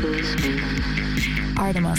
Artemis.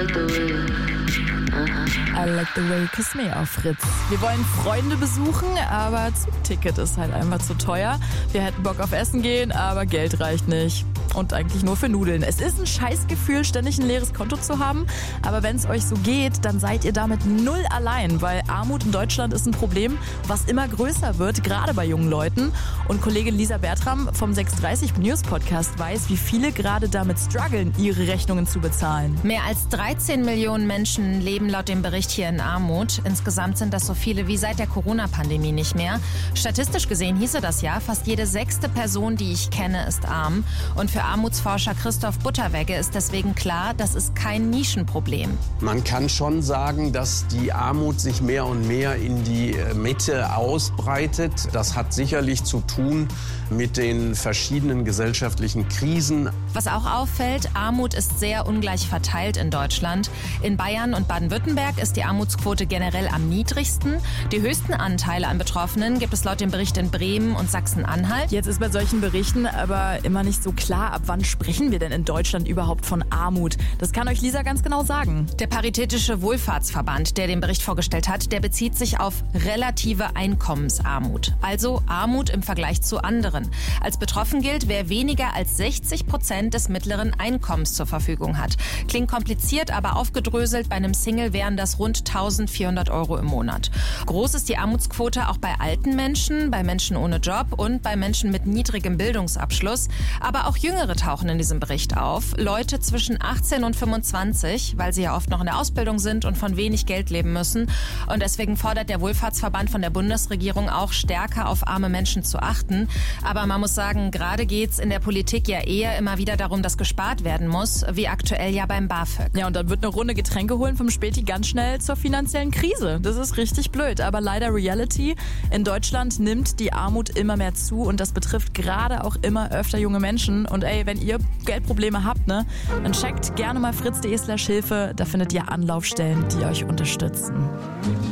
I like the way you kiss me auf Fritz. Wir wollen Freunde besuchen, aber Zugticket ist halt einfach zu teuer. Wir hätten Bock auf Essen gehen, aber Geld reicht nicht. Und eigentlich nur für Nudeln. Es ist ein Scheißgefühl, ständig ein leeres Konto zu haben. Aber wenn es euch so geht, dann seid ihr damit null allein. Weil Armut in Deutschland ist ein Problem, was immer größer wird, gerade bei jungen Leuten. Und Kollegin Lisa Bertram vom 630 News Podcast weiß, wie viele gerade damit strugglen, ihre Rechnungen zu bezahlen. Mehr als 13 Millionen Menschen leben laut dem Bericht hier in Armut. Insgesamt sind das so viele wie seit der Corona-Pandemie nicht mehr. Statistisch gesehen hieße das ja, fast jede 6. Person, die ich kenne, ist arm. Und für Armutsforscher Christoph Butterwegge ist deswegen klar, das ist kein Nischenproblem. Man kann schon sagen, dass die Armut sich mehr und mehr in die Mitte ausbreitet. Das hat sicherlich zu tun mit den verschiedenen gesellschaftlichen Krisen. Was auch auffällt, Armut ist sehr ungleich verteilt in Deutschland. In Bayern und Baden-Württemberg ist die Armutsquote generell am niedrigsten. Die höchsten Anteile an Betroffenen gibt es laut dem Bericht in Bremen und Sachsen-Anhalt. Jetzt ist bei solchen Berichten aber immer nicht so klar, ab wann sprechen wir denn in Deutschland überhaupt von Armut? Das kann euch Lisa ganz genau sagen. Der Paritätische Wohlfahrtsverband, der den Bericht vorgestellt hat, der bezieht sich auf relative Einkommensarmut. Also Armut im Vergleich zu anderen. Als betroffen gilt, wer weniger als 60% des mittleren Einkommens zur Verfügung hat. Klingt kompliziert, aber aufgedröselt, bei einem Single wären das rund 1.400 € im Monat. Groß ist die Armutsquote auch bei alten Menschen, bei Menschen ohne Job und bei Menschen mit niedrigem Bildungsabschluss. Aber auch Jüngere tauchen in diesem Bericht auf. Leute zwischen 18 und 25, weil sie ja oft noch in der Ausbildung sind und von wenig Geld leben müssen. Und deswegen fordert der Wohlfahrtsverband von der Bundesregierung auch stärker auf arme Menschen zu achten. Aber man muss sagen, gerade geht's in der Politik ja eher immer wieder darum, dass gespart werden muss, wie aktuell ja beim BAföG. Ja, und dann wird eine Runde Getränke holen vom Späti ganz schnell zur finanziellen Krise. Das ist richtig blöd, aber leider Reality. In Deutschland nimmt die Armut immer mehr zu und das betrifft gerade auch immer öfter junge Menschen. Und ey, wenn ihr Geldprobleme habt, dann checkt gerne mal fritz.de/Hilfe. Da findet ihr Anlaufstellen, die euch unterstützen.